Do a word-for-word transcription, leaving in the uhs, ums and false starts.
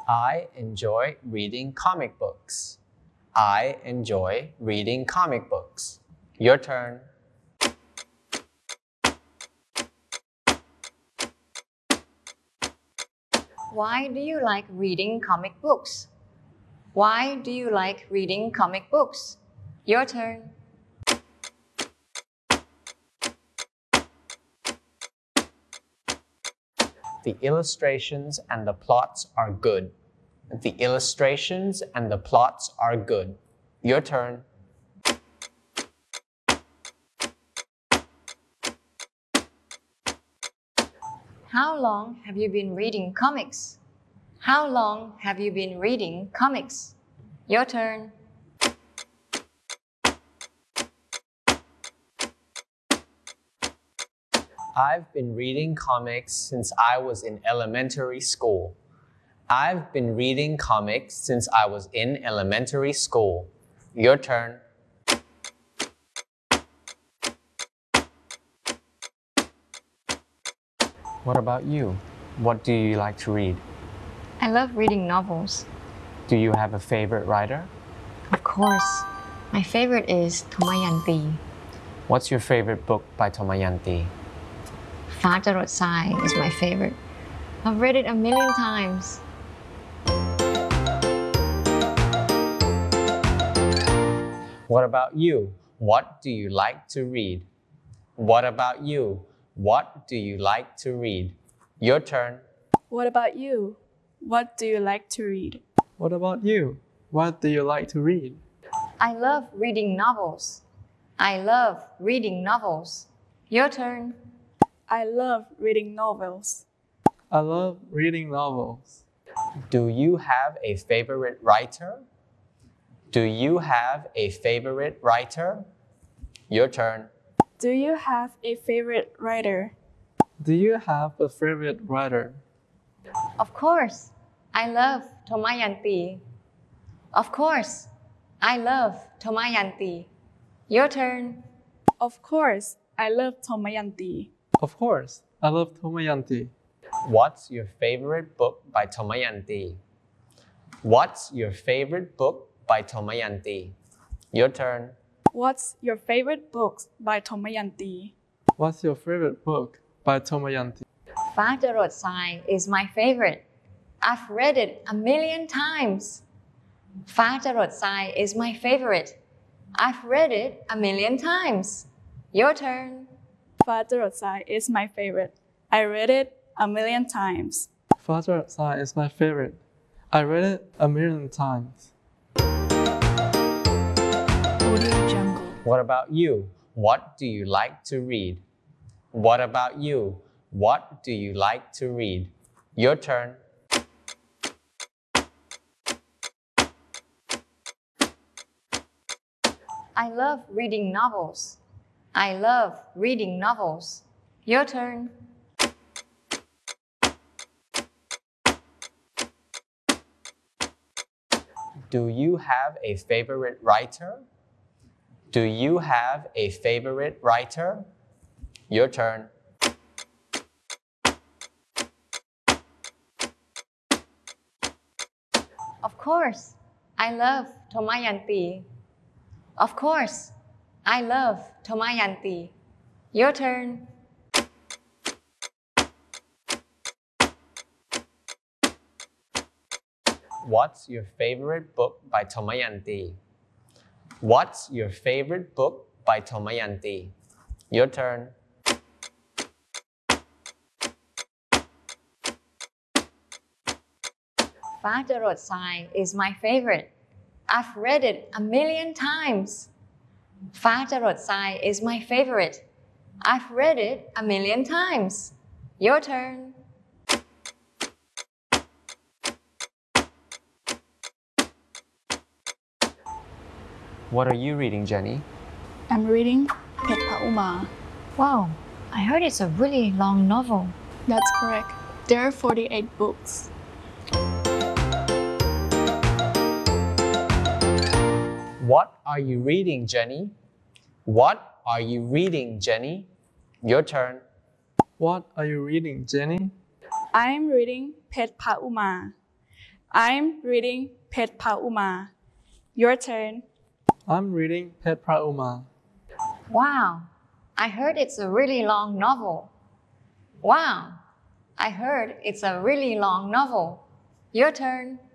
I enjoy reading comic books. I enjoy reading comic books. Your turn. Why do you like reading comic books? Why do you like reading comic books? Your turn. The illustrations and the plots are good. The illustrations and the plots are good. Your turn. How long have you been reading comics? How long have you been reading comics? Your turn. I've been reading comics since I was in elementary school. I've been reading comics since I was in elementary school. Your turn. What about you? What do you like to read? I love reading novels. Do you have a favorite writer? Of course. My favorite is Thomayanti. What's your favorite book by Thomayanti? ฟ้าจรดทราย is my favorite. I've read it a million times. What about you? What do you like to read? What about you? What do you like to read? Your turn. What about you? What do you like to read? What about you? What do you like to read? I love reading novels. I love reading novels. Your turn. I love reading novels. I love reading novels. Do you have a favorite writer? Do you have a favorite writer? Your turn. Do you have a favorite writer? Do you have a favorite writer? Of course. I love Thomayanti. Of course. I love Thomayanti. Your turn. Of course, I love Thomayanti. Of course, I love Thomayanti. What's your favorite book by Thomayanti? What's your favorite book by Thomayanti? Your turn. What's your favorite book by Thomayanti? What's your favorite book by Thomayanti? ฟ้าจรดทราย is my favorite. I've read it a million times. ฟ้าจรดทราย is my favorite. I've read it a million times. Your turn. ฟ้าจรดทราย is my favorite. I read it a million times. Father Outside is my favorite. I read it a million times. Audio Jungle. What about you? What do you like to read? What about you? What do you like to read? Your turn. I love reading novels. I love reading novels. Your turn. Do you have a favorite writer? Do you have a favorite writer? Your turn. Of course. I love Thomayanti. Of course. I love Thomayanti. Your turn. What's your favorite book by Thomayanti? What's your favorite book by Thomayanti? Your turn. ฟ้าจรดทราย is my favorite. I've read it a million times. ฟ้าจรดทราย is my favorite. I've read it a million times. Your turn. What are you reading, Jenny? I'm reading เพชรพระอุมา Wow, I heard it's a really long novel. That's correct. There are forty-eight books. What are you reading, Jenny? What are you reading, Jenny? Your turn. What are you reading, Jenny? I'm reading เพชรพระอุมา I'm reading Pet Pa Uma. Your turn. I'm reading Pet Pra Uma. Wow, I heard it's a really long novel. Wow, I heard it's a really long novel. Your turn.